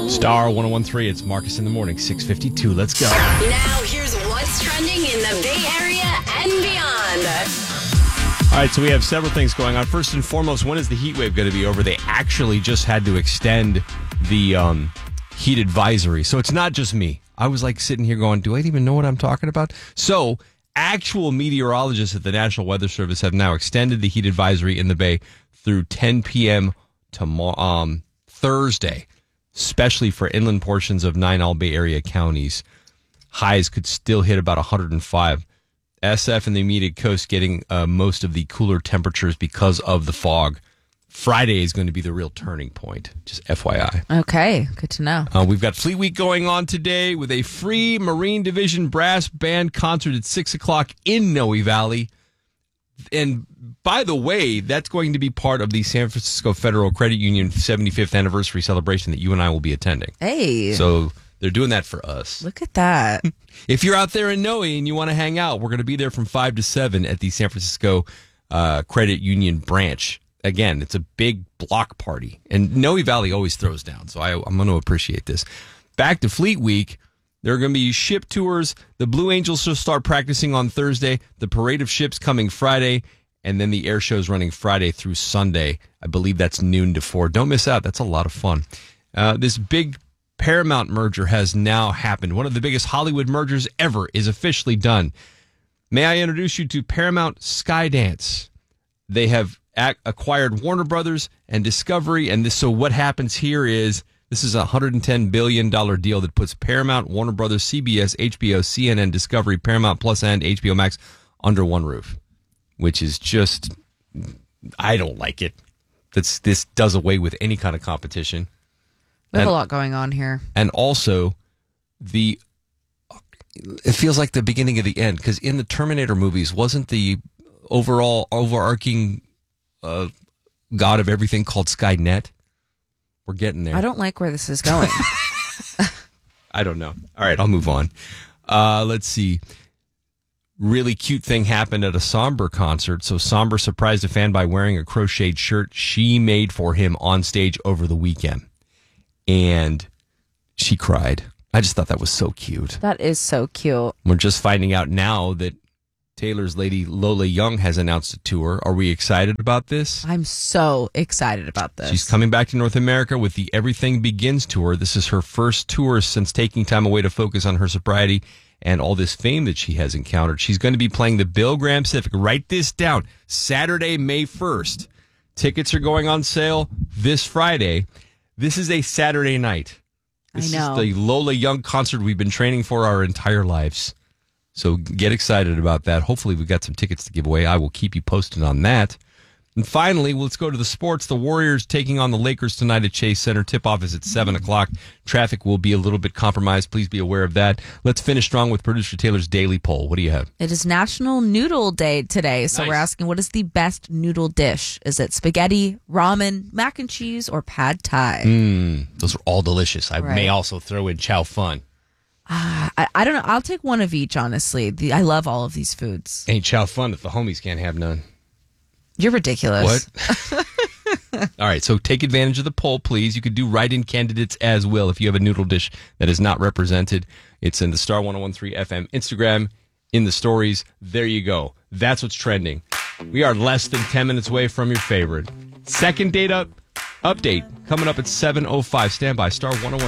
Star 1013, it's Marcus in the Morning, 6:52. Let's go. Now, here's what's trending in the Bay Area and beyond. All right, so we have several things going on. First and foremost, when is the heat wave going to be over? They actually just had to extend the heat advisory. So it's not just me. I was like sitting here going, do I even know what I'm talking about? So actual meteorologists at the National Weather Service have now extended the heat advisory in the Bay through 10 p.m. tomorrow, Thursday, especially for inland portions of 9 all Bay Area counties. Highs could still hit about 105. SF and the immediate coast getting most of the cooler temperatures because of the fog. Friday is going to be the real turning point, just FYI. Okay, good to know. We've got Fleet Week going on today with a free Marine Division brass band concert at 6 o'clock in Noe Valley. And by the way, that's going to be part of the San Francisco Federal Credit Union 75th anniversary celebration that you and I will be attending. Hey. So they're doing that for us. Look at that. If you're out there in Noe and you want to hang out, we're going to be there from 5 to 7 at the San Francisco Credit Union branch. Again, it's a big block party. And Noe Valley always throws down, so I'm going to appreciate this. Back to Fleet Week. There are going to be ship tours. The Blue Angels will start practicing on Thursday. The Parade of Ships coming Friday. And then the air show's running Friday through Sunday. I believe that's noon to 4. Don't miss out. That's a lot of fun. This big Paramount merger has now happened. One of the biggest Hollywood mergers ever is officially done. May I introduce you to Paramount Skydance? They have acquired Warner Brothers and Discovery. And so what happens here is this is a $110 billion deal that puts Paramount, Warner Brothers, CBS, HBO, CNN, Discovery, Paramount Plus, and HBO Max under one roof, which is just, I don't like it. This does away with any kind of competition. We have a lot going on here. And also, it feels like the beginning of the end, because in the Terminator movies, wasn't the overarching god of everything called Skynet? We're getting there. I don't like where this is going. I don't know. All right, I'll move on. Let's see. Really cute thing happened at a Somber concert. So Somber surprised a fan by wearing a crocheted shirt she made for him on stage over the weekend. And she cried. I just thought that was so cute. That is so cute. We're just finding out now that Taylor's lady Lola Young has announced a tour. Are we excited about this? I'm so excited about this. She's coming back to North America with the Everything Begins tour. This is her first tour since taking time away to focus on her sobriety and all this fame that she has encountered. She's going to be playing the Bill Graham Civic. Write this down. Saturday, May 1st. Tickets are going on sale this Friday. This is a Saturday night. This is the Lola Young concert we've been training for our entire lives. So get excited about that. Hopefully we've got some tickets to give away. I will keep you posted on that. And finally, let's go to the sports. The Warriors taking on the Lakers tonight at Chase Center. Tip-off is at 7 o'clock. Traffic will be a little bit compromised. Please be aware of that. Let's finish strong with producer Taylor's Daily Poll. What do you have? It is National Noodle Day today. So We're asking, what is the best noodle dish? Is it spaghetti, ramen, mac and cheese, or pad thai? Those are all delicious. I may also throw in chow fun. I don't know. I'll take one of each, honestly. I love all of these foods. Ain't chow fun if the homies can't have none. You're ridiculous. What? All right, so take advantage of the poll, please. You could do write-in candidates as well if you have a noodle dish that is not represented. It's in the Star 1013 FM Instagram, in the stories. There you go. That's what's trending. We are less than 10 minutes away from your favorite. Second date update coming up at 7:05. Stand by, Star 1013.